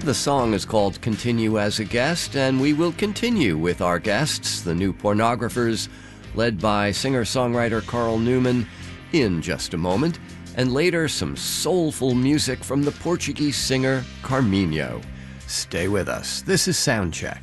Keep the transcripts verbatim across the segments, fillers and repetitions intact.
The song is called Continue as a Guest, and we will continue with our guests, the New Pornographers, led by singer-songwriter Carl Newman, in just a moment, and later some soulful music from the Portuguese singer Carminho. Stay with us. This is Soundcheck.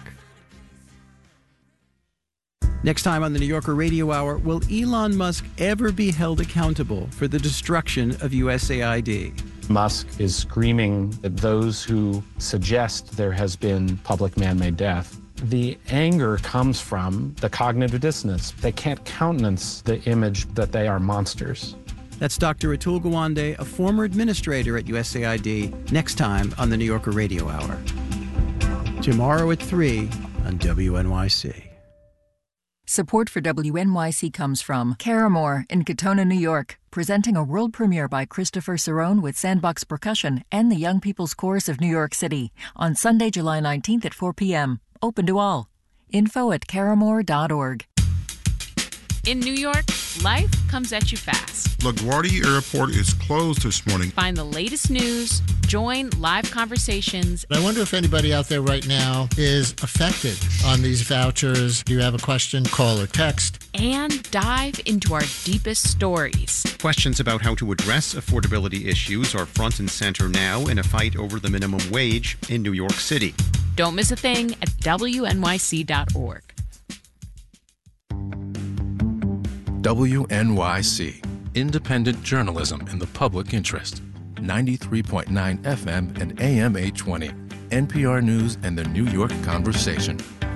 Next time on the New Yorker Radio Hour, will Elon Musk ever be held accountable for the destruction of U S A I D? Musk is screaming at those who suggest there has been public man-made death. The anger comes from the cognitive dissonance. They can't countenance the image that they are monsters. That's Doctor Atul Gawande, a former administrator at U S A I D, next time on the New Yorker Radio Hour. Tomorrow at three on W N Y C. Support for W N Y C comes from Caramore in Katona, New York, presenting a world premiere by Christopher Cerrone with Sandbox Percussion and the Young People's Chorus of New York City on Sunday, July nineteenth at four p.m. Open to all. Info at caramore dot org. In New York, life comes at you fast. LaGuardia Airport is closed this morning. Find the latest news, join live conversations. I wonder if anybody out there right now is affected on these vouchers. Do you have a question? Call or text. And dive into our deepest stories. Questions about how to address affordability issues are front and center now in a fight over the minimum wage in New York City. Don't miss a thing at W N Y C dot org. W N Y C, independent journalism in the public interest. ninety-three point nine F M and A M eight twenty. N P R News and the New York Conversation.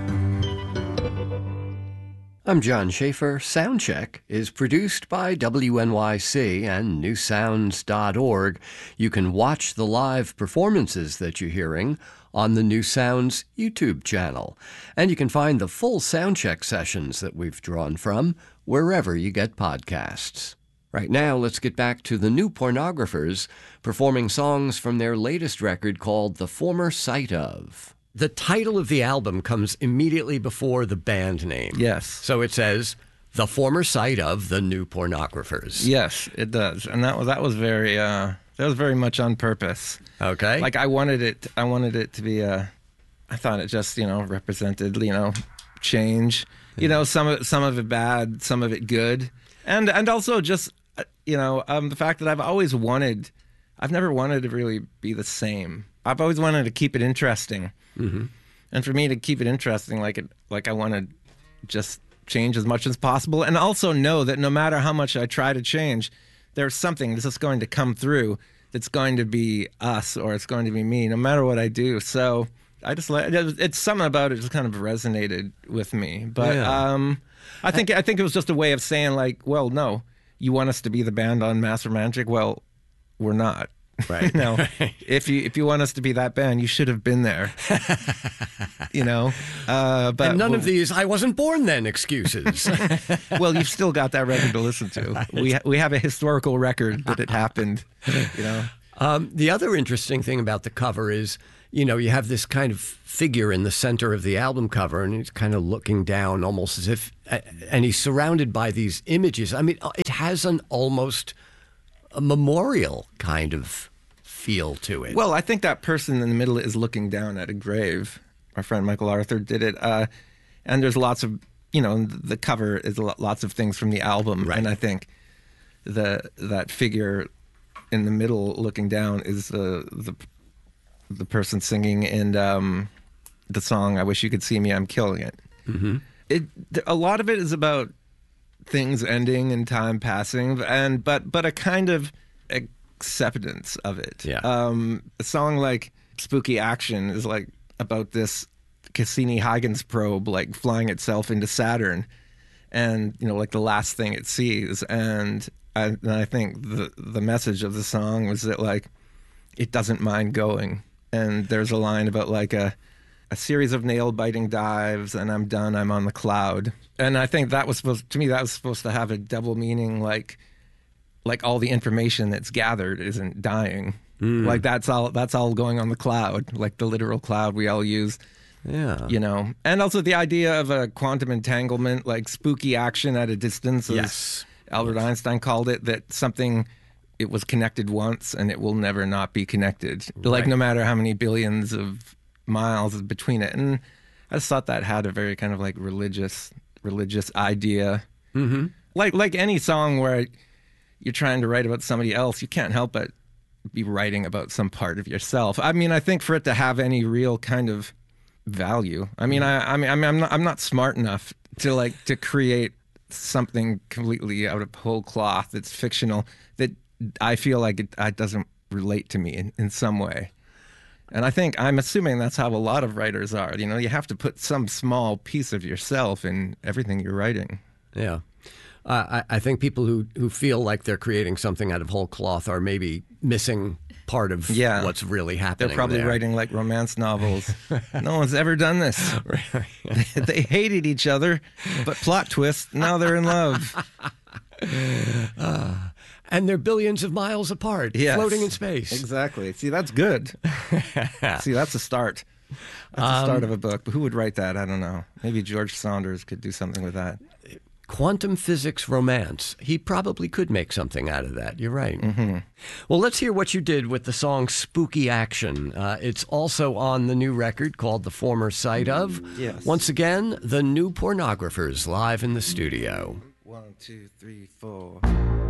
I'm John Schaefer. Soundcheck is produced by W N Y C and new sounds dot org. You can watch the live performances that you're hearing on the New Sounds YouTube channel. And you can find the full Soundcheck sessions that we've drawn from wherever you get podcasts. Right now, let's get back to the New Pornographers performing songs from their latest record called The Former Sight Of. The title of the album comes immediately before the band name. Yes. So it says, The Former Sight Of the New Pornographers. Yes, it does. And that was that was very uh, that was very much on purpose. Okay. Like I wanted it I wanted it to be a I thought it just, you know, represented, you know, change. You know, some of some of it bad, some of it good. And and also just uh, you know, um, the fact that I've always wanted I've never wanted to really be the same. I've always wanted to keep it interesting. Mm-hmm. And for me to keep it interesting, like it, like I want to just change as much as possible, and also know that no matter how much I try to change, there's something that's just going to come through that's going to be us, or it's going to be me, no matter what I do. So I just like it's something about it just kind of resonated with me. But yeah. um, I think I think it was just a way of saying like, well, no, you want us to be the band on Master Magic? Well, we're not. Right. You know, if you if you want us to be that band, you should have been there. You know, uh, but and none well, of these "I wasn't born then" excuses. Well, you've still got that record to listen to. We ha- we have a historical record that it happened. You know, um, the other interesting thing about the cover is, you know, you have this kind of figure in the center of the album cover, and he's kind of looking down, almost as if, and he's surrounded by these images. I mean, it has an almost a memorial kind of feel to it. Well, I think that person in the middle is looking down at a grave. Our friend Michael Arthur did it. Uh, and there's lots of, you know, the cover is lots of things from the album. Right. And I think the that figure in the middle looking down is the the, the person singing and um, the song, I Wish You Could See Me, I'm Killing It. Mm-hmm. It. A lot of it is about things ending and time passing, and but but a kind of acceptance of it. Yeah. Um, a song like Spooky Action is like about this Cassini-Huygens probe like flying itself into Saturn, and you know, like the last thing it sees. And I, and I think the the message of the song was that like it doesn't mind going. And there's a line about like a a series of nail-biting dives, and I'm done, I'm on the cloud. And I think that was supposed, to me, that was supposed to have a double meaning, like like all the information that's gathered isn't dying. Mm. Like that's all that's all going on the cloud, like the literal cloud we all use. Yeah. You know. And also the idea of a quantum entanglement, like spooky action at a distance, as yes. Albert yes. Einstein called it, that something it was connected once and it will never not be connected. Right. Like no matter how many billions of miles between it. And I just thought that had a very kind of like religious religious idea. Mm-hmm. Like like any song where you're trying to write about somebody else, you can't help but be writing about some part of yourself. I mean, I think for it to have any real kind of value, I mean, I, I mean, I mean, I'm not, I'm not smart enough to like to create something completely out of whole cloth that's fictional that I feel like it, it doesn't relate to me in, in some way. And I think, I'm assuming that's how a lot of writers are. You know, you have to put some small piece of yourself in everything you're writing. Yeah. Uh, I, I think people who, who feel like they're creating something out of whole cloth are maybe missing part of yeah. what's really happening. They're probably there. writing like romance novels. No one's ever done this. they, they hated each other, but plot twist, now they're in love. Uh, and they're billions of miles apart, yes. floating in space. Exactly. See, that's good. See, that's a start. That's um, the start of a book. But who would write that? I don't know. Maybe George Saunders could do something with that. Quantum physics romance. He probably could make something out of that. You're right. Mm-hmm. Well, let's hear what you did with the song Spooky Action. Uh, it's also on the new record called The Former Sight Of. Yes. Once again, the New Pornographers live in the studio. One, two, three, four.